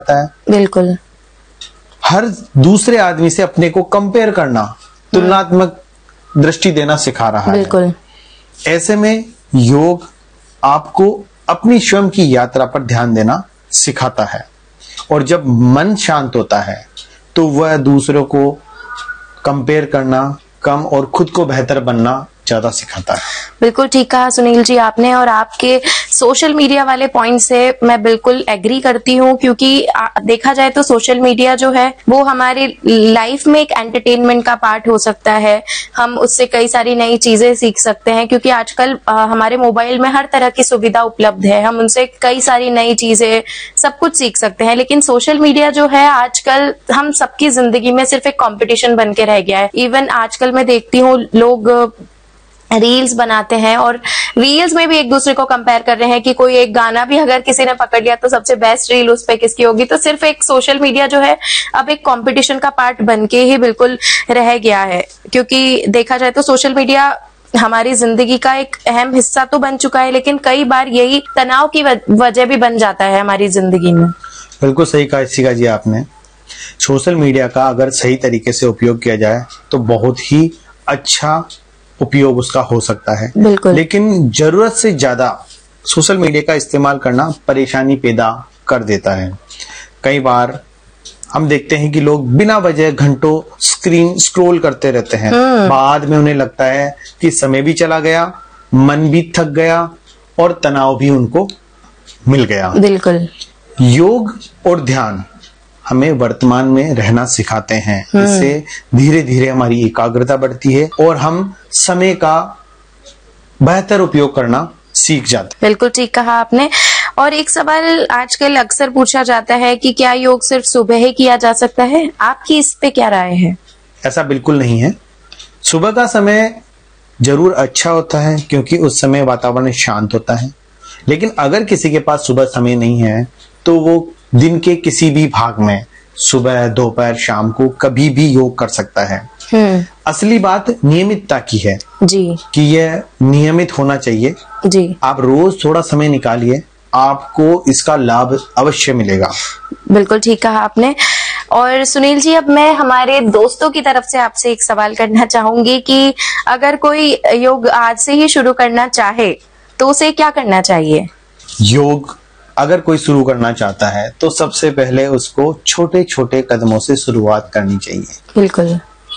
है। बिल्कुल। हर दूसरे आदमी से अपने को कंपेयर करना, तुलनात्मक दृष्टि देना सिखा रहा है। बिल्कुल। ऐसे में योग आपको अपनी स्वयं की यात्रा पर ध्यान देना सिखाता है, और जब मन शांत होता है तो वह दूसरों को कंपेयर करना कम और खुद को बेहतर बनना ज्यादा सिखाता है। बिल्कुल ठीक कहा सुनील जी आपने, और आपके सोशल मीडिया वाले पॉइंट से मैं बिल्कुल एग्री करती हूँ, क्योंकि देखा जाए तो सोशल मीडिया जो है वो हमारी लाइफ में एक एंटरटेनमेंट का पार्ट हो सकता है। हम उससे कई सारी नई चीजें सीख सकते हैं, क्योंकि आजकल हमारे मोबाइल में हर तरह की सुविधा उपलब्ध है, हम उनसे कई सारी नई चीजें सब कुछ सीख सकते हैं। लेकिन सोशल मीडिया जो है आजकल हम सबकी जिंदगी में सिर्फ एक कॉम्पिटिशन बन के रह गया है। इवन आजकल मैं देखती हूँ लोग रील्स बनाते हैं, और रील्स में भी एक दूसरे को कंपेयर कर रहे हैं कि कोई एक गाना भी अगर किसी ने पकड़ लिया तो सबसे बेस्ट रील उस पे किसकी होगी। तो सिर्फ एक सोशल मीडिया जो है अब एक कंपटीशन का पार्ट बन के ही बिल्कुल रह गया है, क्योंकि देखा जाए तो सोशल मीडिया हमारी जिंदगी का एक अहम हिस्सा तो बन चुका है, लेकिन कई बार यही तनाव की वजह भी बन जाता है हमारी जिंदगी में। बिल्कुल सही कहा इशिका जी आपने। सोशल मीडिया का अगर सही तरीके से उपयोग किया जाए तो बहुत ही अच्छा उपयोग उसका हो सकता है। बिल्कुल। लेकिन जरूरत से ज्यादा सोशल मीडिया का इस्तेमाल करना परेशानी पैदा कर देता है। कई बार हम देखते हैं कि लोग बिना वजह घंटों स्क्रीन स्क्रॉल करते रहते हैं। बाद में उन्हें लगता है कि समय भी चला गया, मन भी थक गया और तनाव भी उनको मिल गया। बिल्कुल। योग और ध्यान हमें वर्तमान में रहना सिखाते हैं। इससे धीरे धीरे हमारी एकाग्रता बढ़ती है और हम समय का बेहतर उपयोग करना सीख जाते हैं। बिल्कुल ठीक कहा आपने। और एक सवाल आजकल अक्सर पूछा जाता है कि क्या योग सिर्फ सुबह ही किया जा सकता है? आपकी इस पे क्या राय है? ऐसा बिल्कुल नहीं है। सुबह का समय जरूर अच्छा होता है क्योंकि उस समय वातावरण शांत होता है, लेकिन अगर किसी के पास सुबह समय नहीं है तो वो दिन के किसी भी भाग में सुबह, दोपहर, शाम को कभी भी योग कर सकता है। असली बात नियमितता की है जी, कि यह नियमित होना चाहिए जी। आप रोज थोड़ा समय निकालिए, आपको इसका लाभ अवश्य मिलेगा। बिल्कुल ठीक कहा आपने। और सुनील जी, अब मैं हमारे दोस्तों की तरफ से आपसे एक सवाल करना चाहूंगी कि अगर कोई योग आज से ही शुरू करना चाहे तो उसे क्या करना चाहिए? योग अगर कोई शुरू करना चाहता है तो सबसे पहले उसको छोटे छोटे कदमों से शुरुआत करनी चाहिए। बिल्कुल।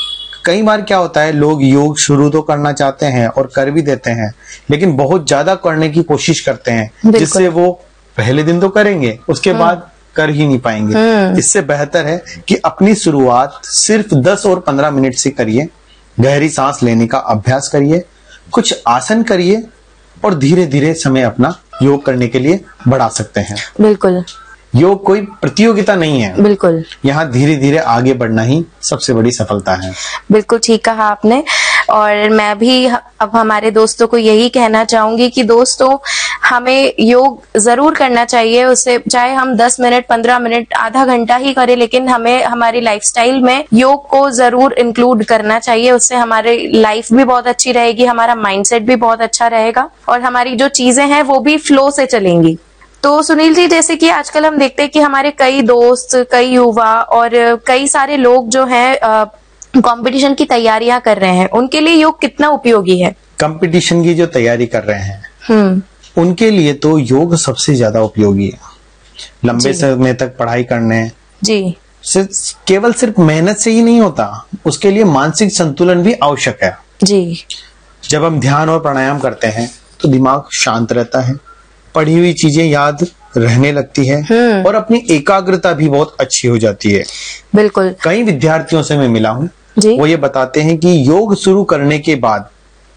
कई बार क्या होता है, लोग योग शुरू तो करना चाहते हैं और कर भी देते हैं, लेकिन बहुत ज्यादा करने की कोशिश करते हैं, जिससे वो पहले दिन तो करेंगे, उसके बाद कर ही नहीं पाएंगे। इससे बेहतर है कि अपनी शुरुआत सिर्फ 10 और 15 मिनट से करिए। गहरी सांस लेने का अभ्यास करिए, कुछ आसन करिए और धीरे धीरे समय अपना योग करने के लिए बढ़ा सकते हैं। बिल्कुल। योग कोई प्रतियोगिता नहीं है। बिल्कुल। यहाँ धीरे धीरे आगे बढ़ना ही सबसे बड़ी सफलता है। बिल्कुल ठीक कहा आपने। और मैं भी अब हमारे दोस्तों को यही कहना चाहूंगी कि दोस्तों, हमें योग जरूर करना चाहिए। उससे चाहे हम 10 मिनट, 15 मिनट, आधा घंटा ही करें, लेकिन हमें हमारी लाइफस्टाइल में योग को जरूर इंक्लूड करना चाहिए। उससे हमारी लाइफ भी बहुत अच्छी रहेगी, हमारा माइंडसेट भी बहुत अच्छा रहेगा और हमारी जो चीजें हैं वो भी फ्लो से चलेंगी। तो सुनील जी, जैसे कि आजकल हम देखते हैं कि हमारे कई दोस्त, कई युवा और कई सारे लोग जो हैं कंपटीशन की तैयारियां कर रहे हैं, उनके लिए योग कितना उपयोगी है? कंपटीशन की जो तैयारी कर रहे हैं उनके लिए तो योग सबसे ज्यादा उपयोगी है। लंबे समय तक पढ़ाई करने जी केवल सिर्फ मेहनत से ही नहीं होता, उसके लिए मानसिक संतुलन भी आवश्यक है जी। जब हम ध्यान और प्राणायाम करते हैं तो दिमाग शांत रहता है, पढ़ी हुई चीजें याद रहने लगती है और अपनी एकाग्रता भी बहुत अच्छी हो जाती है। बिल्कुल। कई विद्यार्थियों से मैं मिला हूँ, वो ये बताते हैं कि योग शुरू करने के बाद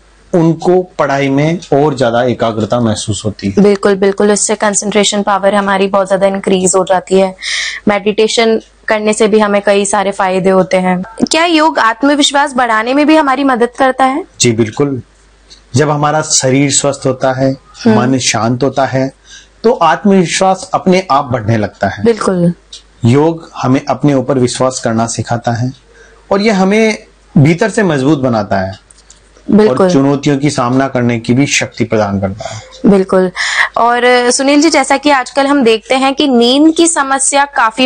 उनको पढ़ाई में और ज्यादा एकाग्रता महसूस होती है। बिल्कुल बिल्कुल। इससे कंसंट्रेशन पावर हमारी बहुत ज्यादा इंक्रीज हो जाती है। मेडिटेशन करने से भी हमें कई सारे फायदे होते हैं। क्या योग आत्मविश्वास बढ़ाने में भी हमारी मदद करता है? जी बिल्कुल। जब हमारा शरीर स्वस्थ होता है, मन शांत होता है, तो आत्मविश्वास अपने आप बढ़ने लगता है। बिल्कुल। योग हमें अपने ऊपर विश्वास करना सिखाता है और यह हमें भीतर से मजबूत बनाता है और चुनौतियों की सामना करने की भी शक्ति प्रदान करता है। बिल्कुल। और सुनील जी, जैसा कि आजकल हम देखते हैं कि नींद की समस्या काफी